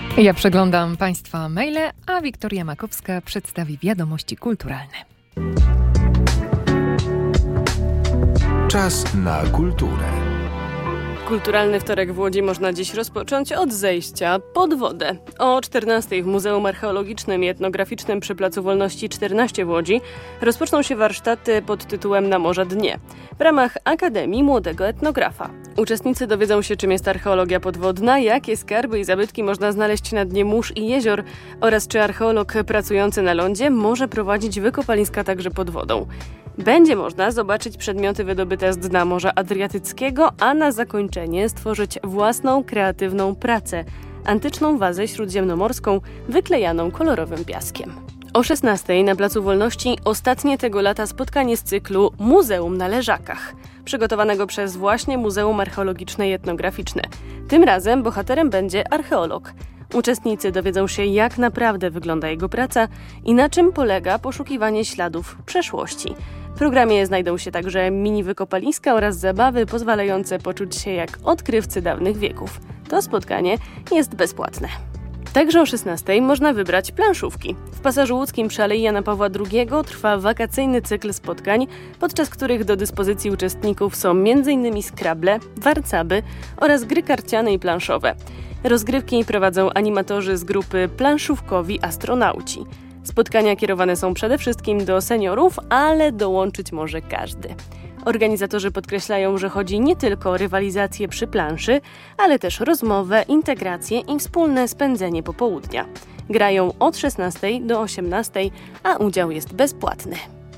Ja przeglądam Państwa maile, a Wiktoria Makowska przedstawi wiadomości kulturalne. Czas na kulturę. Kulturalny wtorek w Łodzi można dziś rozpocząć od zejścia pod wodę. O 14:00 w Muzeum Archeologicznym i Etnograficznym przy Placu Wolności 14 w Łodzi rozpoczną się warsztaty pod tytułem Na morza dnie w ramach Akademii Młodego Etnografa. Uczestnicy dowiedzą się, czym jest archeologia podwodna, jakie skarby i zabytki można znaleźć na dnie mórz i jezior oraz czy archeolog pracujący na lądzie może prowadzić wykopaliska także pod wodą. Będzie można zobaczyć przedmioty wydobyte z dna Morza Adriatyckiego, a na zakończenie stworzyć własną, kreatywną pracę – antyczną wazę śródziemnomorską wyklejaną kolorowym piaskiem. O 16:00 na Placu Wolności ostatnie tego lata spotkanie z cyklu Muzeum na Leżakach, przygotowanego przez właśnie Muzeum Archeologiczne i Etnograficzne. Tym razem bohaterem będzie archeolog. Uczestnicy dowiedzą się, jak naprawdę wygląda jego praca i na czym polega poszukiwanie śladów przeszłości. W programie znajdą się także mini wykopaliska oraz zabawy pozwalające poczuć się jak odkrywcy dawnych wieków. To spotkanie jest bezpłatne. Także o 16:00 można wybrać planszówki. W Pasażu Łódzkim przy Alei Jana Pawła II trwa wakacyjny cykl spotkań, podczas których do dyspozycji uczestników są m.in. skrable, warcaby oraz gry karciane i planszowe. Rozgrywki prowadzą animatorzy z grupy Planszówkowi Astronauci. Spotkania kierowane są przede wszystkim do seniorów, ale dołączyć może każdy. Organizatorzy podkreślają, że chodzi nie tylko o rywalizację przy planszy, ale też rozmowę, integrację i wspólne spędzenie popołudnia. Grają od 16:00 do 18:00, a udział jest bezpłatny.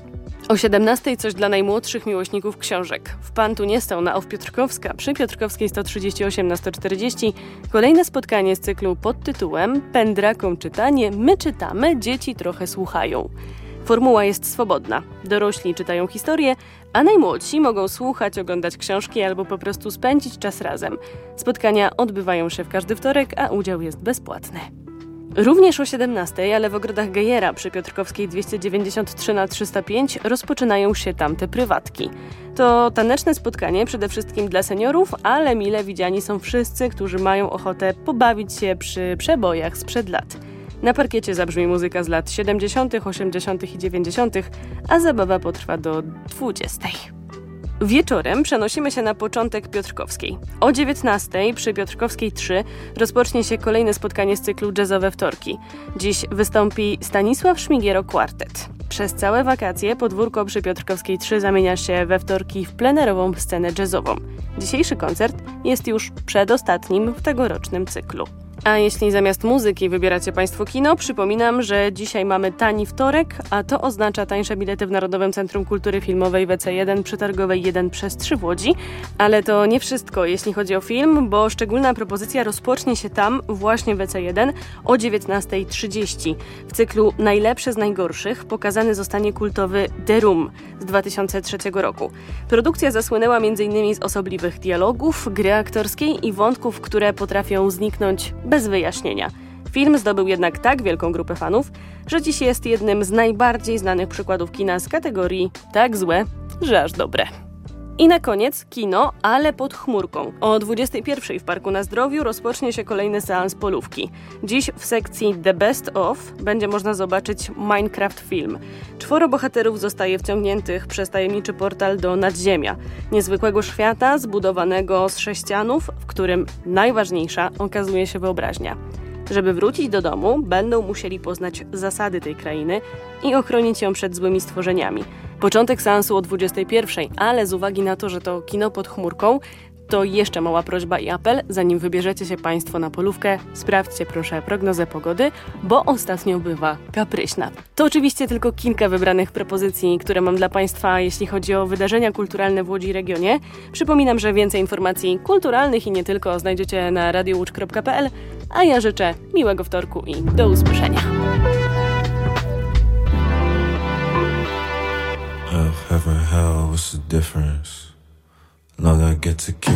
O 17:00 coś dla najmłodszych miłośników książek. W Pantu nie stał na Off Piotrkowska przy Piotrkowskiej 138 na 140 kolejne spotkanie z cyklu pod tytułem Pędrakom czytanie, my czytamy, dzieci trochę słuchają. Formuła jest swobodna. Dorośli czytają historię, a najmłodsi mogą słuchać, oglądać książki albo po prostu spędzić czas razem. Spotkania odbywają się w każdy wtorek, a udział jest bezpłatny. Również o 17:00, ale w ogrodach Gejera przy Piotrkowskiej 293 na 305 rozpoczynają się tamte prywatki. To taneczne spotkanie przede wszystkim dla seniorów, ale mile widziani są wszyscy, którzy mają ochotę pobawić się przy przebojach sprzed lat. Na parkiecie zabrzmi muzyka z lat 70., 80. i 90., a zabawa potrwa do 20:00. Wieczorem przenosimy się na początek Piotrkowskiej. O 19:00 przy Piotrkowskiej 3 rozpocznie się kolejne spotkanie z cyklu Jazzowe Wtorki. Dziś wystąpi Stanisław Szmigiero Quartet. Przez całe wakacje podwórko przy Piotrkowskiej 3 zamienia się we wtorki w plenerową scenę jazzową. Dzisiejszy koncert jest już przedostatnim w tegorocznym cyklu. A jeśli zamiast muzyki wybieracie Państwo kino, przypominam, że dzisiaj mamy tani wtorek, a to oznacza tańsze bilety w Narodowym Centrum Kultury Filmowej WC1 przy Targowej 1/3 w Łodzi. Ale to nie wszystko, jeśli chodzi o film, bo szczególna propozycja rozpocznie się tam, właśnie w WC1, o 19:30. W cyklu Najlepsze z najgorszych pokazany zostanie kultowy The Room z 2003 roku. Produkcja zasłynęła m.in. z osobliwych dialogów, gry aktorskiej i wątków, które potrafią zniknąć bez wyjaśnienia. Film zdobył jednak tak wielką grupę fanów, że dziś jest jednym z najbardziej znanych przykładów kina z kategorii tak złe, że aż dobre. I na koniec kino, ale pod chmurką. O 21:00 w Parku na Zdrowiu rozpocznie się kolejny seans polówki. Dziś w sekcji The Best Of będzie można zobaczyć Minecraft Film. 4 bohaterów zostaje wciągniętych przez tajemniczy portal do nadziemia. Niezwykłego świata zbudowanego z sześcianów, w którym najważniejsza okazuje się wyobraźnia. Żeby wrócić do domu, będą musieli poznać zasady tej krainy i ochronić ją przed złymi stworzeniami. Początek seansu o 21:00, ale z uwagi na to, że to kino pod chmurką, to jeszcze mała prośba i apel, zanim wybierzecie się Państwo na polówkę, sprawdźcie proszę prognozę pogody, bo ostatnio bywa kapryśna. To oczywiście tylko kilka wybranych propozycji, które mam dla Państwa, jeśli chodzi o wydarzenia kulturalne w Łodzi i regionie. Przypominam, że więcej informacji kulturalnych i nie tylko znajdziecie na radiołódź.pl, a ja życzę miłego wtorku i do usłyszenia. Heaven, hell, what's the difference? Long I get to keep